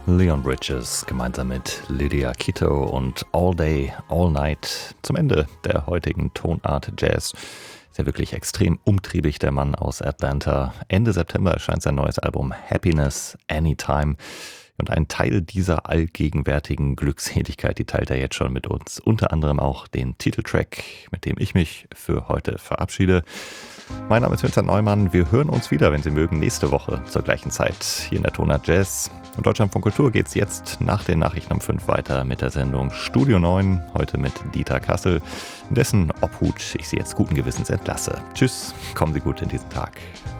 Leon Bridges gemeinsam mit Lydia Kito und All Day, All Night zum Ende der heutigen Tonart Jazz. Ist ja wirklich extrem umtriebig, der Mann aus Atlanta. Ende September erscheint sein neues Album Happiness Anytime. Und einen Teil dieser allgegenwärtigen Glückseligkeit, die teilt er jetzt schon mit uns. Unter anderem auch den Titeltrack, mit dem ich mich für heute verabschiede. Mein Name ist Vincent Neumann. Wir hören uns wieder, wenn Sie mögen, nächste Woche zur gleichen Zeit hier in der Tonart Jazz. In Deutschland von Kultur geht es jetzt nach den Nachrichten um 5 weiter mit der Sendung Studio 9. Heute mit Dieter Kassel, in dessen Obhut ich Sie jetzt guten Gewissens entlasse. Tschüss, kommen Sie gut in diesen Tag.